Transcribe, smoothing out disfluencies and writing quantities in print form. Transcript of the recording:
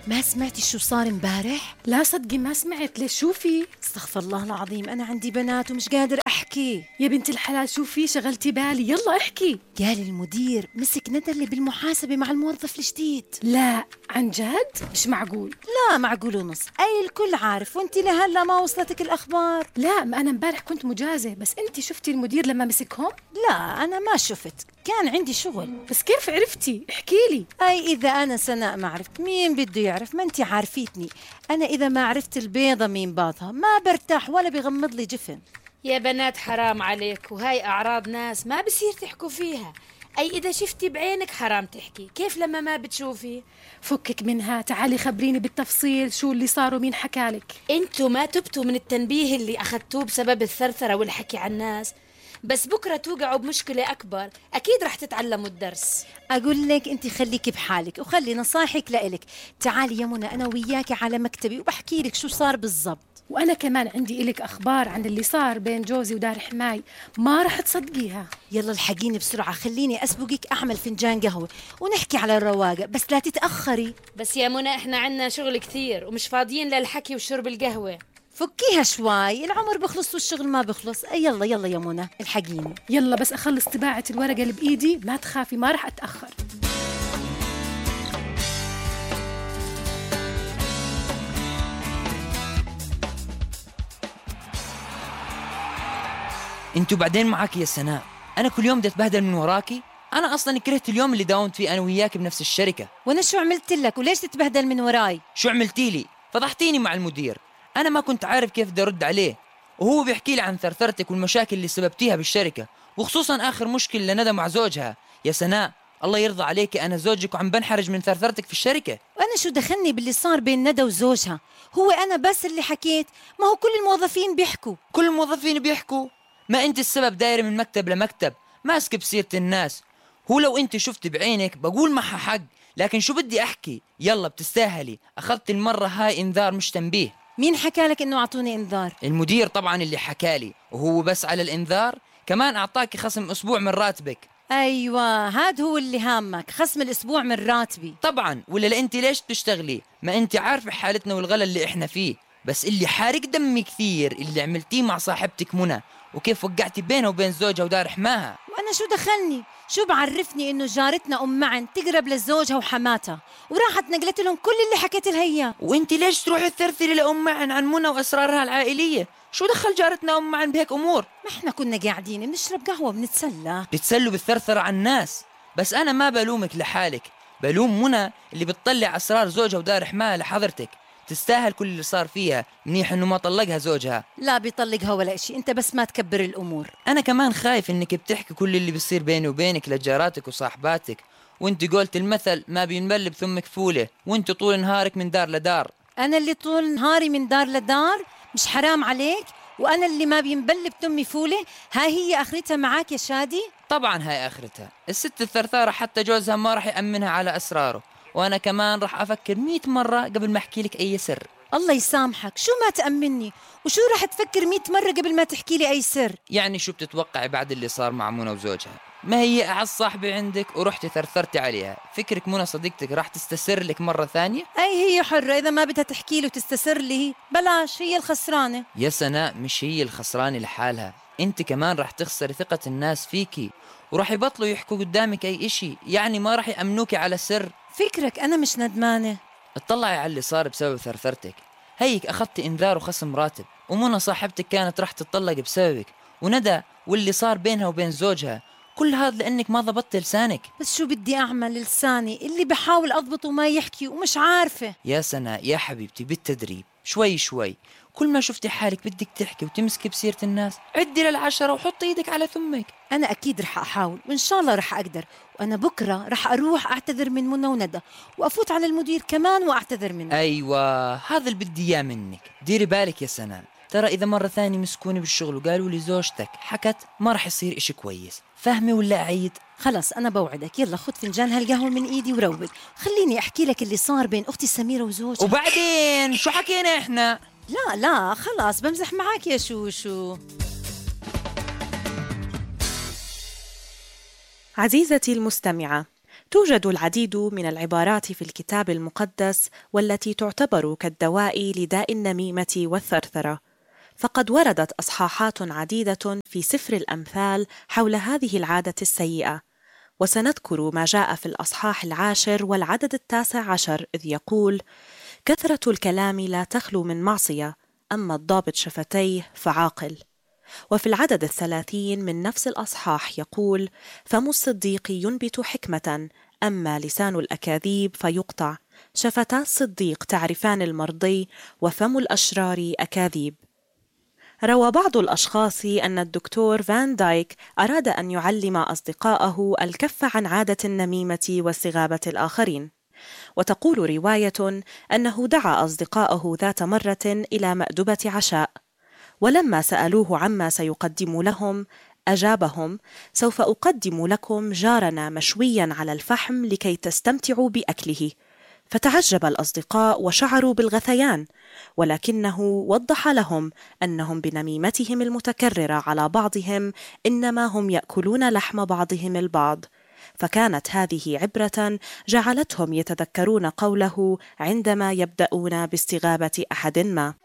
ما سمعتي شو صار امبارح؟ لا صدقي ما سمعت. ليش شو في؟ استغفر الله العظيم، أنا عندي بنات ومش قادر أحكي. يا بنت الحلال شو في؟ شغلتي بالي، يلا احكي. قال المدير مسك ندى اللي بالمحاسبة مع الموظف الجديد. لا عن جد؟ مش معقول. لا معقول ونص، أي الكل عارف وانتي لهلا ما وصلتك الأخبار. لا ما أنا امبارح كنت مجازة، بس انتي شفتي المدير لما مسكهم؟ لا أنا ما شفت، كان عندي شغل. بس كيف عرفتي؟ احكي لي. أي إذا أنا سناء ما عرفت مين بده يعرف؟ ما انتي عارفيتني، أنا إذا ما عرفت البيضة مين باطها ما برتاح ولا بيغمض لي جفن. يا بنات حرام عليك، وهاي أعراض ناس ما بصير تحكوا فيها. أي إذا شفتي بعينك حرام تحكي، كيف لما ما بتشوفي؟ فكك منها، تعالي خبريني بالتفصيل شو اللي صار ومين حكالك. انتوا ما تبتوا من التنبيه اللي أخذتوه بسبب الثرثرة والحكي عن الناس، بس بكرة توقعوا بمشكلة أكبر، أكيد رح تتعلموا الدرس. أقول لك أنت خليكي بحالك وخلي نصايحك لإلك. تعالي يا منى أنا وياكي على مكتبي وبحكي لك شو صار بالضبط. وأنا كمان عندي إلك أخبار عن اللي صار بين جوزي ودار حماي، ما رح تصدقيها. يلا الحقيني بسرعة، خليني أسبقك أعمل فنجان قهوة ونحكي على الرواقة، بس لا تتأخري. بس يا منى إحنا عنا شغل كثير ومش فاضيين للحكي وشرب القهوة. فكيها شوي، العمر بخلص والشغل ما بخلص. يلا يلا يا منى الحقيني. يلا بس أخلص طباعة الورقة اللي بإيدي، ما تخافي ما رح أتأخر. انتوا بعدين معك يا سناء، انا كل يوم بدي اتبهدل من وراكي. انا اصلا كرهت اليوم اللي داومت فيه انا وياك بنفس الشركه. وانا شو عملت لك وليش تتبهدل من وراي؟ شو عملتي لي؟ فضحتيني مع المدير، انا ما كنت عارف كيف بدي ارد عليه، وهو بيحكي لي عن ثرثرتك والمشاكل اللي سببتيها بالشركه، وخصوصا اخر مشكله لندى مع زوجها. يا سناء الله يرضى عليك، انا زوجك وعم بنحرج من ثرثرتك في الشركه. وانا شو دخلني باللي صار بين ندى وزوجها؟ هو انا بس اللي حكيت؟ ما هو كل الموظفين بيحكوا. كل الموظفين بيحكوا؟ ما انت السبب، دايره من مكتب لمكتب ماسك بسيره الناس. هو لو انت شفت بعينك بقول معها حق، لكن شو بدي احكي؟ يلا بتستاهلي، اخذت المره هاي انذار مش تنبيه. مين حكالك انه اعطوني انذار؟ المدير طبعا اللي حكالي، وهو بس على الانذار كمان اعطاكي خصم اسبوع من راتبك. ايوه هاد هو اللي هامك، خصم الاسبوع من راتبي. طبعا، ولا انت ليش بتشتغلي؟ ما انت عارفه حالتنا والغلا اللي احنا فيه. بس اللي حارق دمي كثير اللي عملتيه مع صاحبتك منى، وكيف وقعتي بينها وبين زوجها ودار حماها. وانا شو دخلني؟ شو بعرفني انه جارتنا ام معن تقرب لزوجها وحماتها وراحت نقلت لهم كل اللي حكيت لها اياه. وانت ليش تروحي تثرثري لام معن عن منى واسرارها العائليه؟ شو دخل جارتنا ام معن بهيك امور؟ ما احنا كنا قاعدين بنشرب قهوه بنتسلى. بتتسلوا بالثرثره عن الناس. بس انا ما بلومك لحالك، بلوم منى اللي بتطلع اسرار زوجها ودار حماها لحضرتك. تستاهل كل اللي صار فيها، منيح انه ما طلقها زوجها. لا بيطلقها ولا شيء، انت بس ما تكبر الامور. انا كمان خايف انك بتحكي كل اللي بيصير بيني وبينك لجاراتك وصاحباتك، وانت قلت المثل ما بينبل بثمك فوله، وانت طول نهارك من دار لدار. انا اللي طول نهاري من دار لدار؟ مش حرام عليك؟ وانا اللي ما بينبل بتمي فوله؟ هاي هي اخرتها معاك يا شادي؟ طبعا هاي اخرتها، الست الثرثارة حتى جوزها ما راح يأمنها على اسراره، وانا كمان راح افكر 100 مرة قبل ما احكي لك اي سر. الله يسامحك، شو ما تأمني؟ وشو راح تفكر 100 مرة قبل ما تحكي لي اي سر؟ يعني شو بتتوقعي بعد اللي صار مع منى وزوجها؟ ما هي اعز صاحبة عندك ورحتي ثرثرتي عليها، فكرك منى صديقتك راح تستسر لك مرة ثانية؟ اي هي حرة، اذا ما بدها تحكي لي وتستسر لي هي بلاش، هي الخسرانة. يا سناء مش هي الخسرانة لحالها، انت كمان راح تخسري ثقة الناس فيكي، وراح يبطلوا يحكوا قدامك اي اشي، يعني ما راح يأمنوكي على سر. فكرك انا مش ندمانة؟ اطلعي على اللي صار بسبب ثرثرتك. هيك اخذت انذار وخصم راتب، ومنى صاحبتك كانت راح تطلق بسببك، وندى واللي صار بينها وبين زوجها، كل هذا لانك ما ضبطت لسانك. بس شو بدي اعمل؟ لساني اللي بحاول اضبطه ما يحكي ومش عارفة. يا سناء يا حبيبتي بالتدريب، شوي شوي، كل ما شفتي حالك بدك تحكي وتمسكي بسيرة الناس عدي ل10 وحطي ايدك على ثمك. أنا أكيد رح أحاول وإن شاء الله رح أقدر، وأنا بكرة رح أروح أعتذر من منى وندى وأفوت على المدير كمان وأعتذر منه. أيوة هذا اللي بدي إياه منك. ديري بالك يا سناء، ترى إذا مرة ثانية مسكوني بالشغل وقالوا لي زوجتك حكت ما رح يصير إشي كويس، فاهمة ولا أعيد؟ خلص أنا بوعدك، يلا خد فنجان هالقهوة من إيدي وروق، خليني أحكي لك اللي صار بين أختي سميرة وزوجها. وبعدين شو حكينا إحنا؟ لا خلاص بمزح معك يا شوشو. عزيزتي المستمعة، توجد العديد من العبارات في الكتاب المقدس والتي تعتبر كالدواء لداء النميمة والثرثرة، فقد وردت أصحاحات عديدة في سفر الأمثال حول هذه العادة السيئة، وسنذكر ما جاء في الأصحاح 10 والعدد 19 إذ يقول: كثرة الكلام لا تخلو من معصية، أما الضابط شفتيه فعاقل. وفي العدد 30 من نفس الأصحاح يقول: فم الصديق ينبت حكمة، أما لسان الأكاذيب فيقطع. شفتا الصديق تعرفان المرضي، وفم الأشرار أكاذيب. روى بعض الأشخاص أن الدكتور فان دايك أراد أن يعلم أصدقائه الكف عن عادة النميمة واستغابة الآخرين. وتقول رواية أنه دعا أصدقائه ذات مرة إلى مأدبة عشاء، ولما سألوه عما سيقدم لهم أجابهم: سوف أقدم لكم جارنا مشويا على الفحم لكي تستمتعوا بأكله. فتعجب الأصدقاء وشعروا بالغثيان، ولكنه وضح لهم أنهم بنميمتهم المتكررة على بعضهم إنما هم يأكلون لحم بعضهم البعض. فكانت هذه عبرة جعلتهم يتذكرون قوله عندما يبدأون باستغابة أحد ما.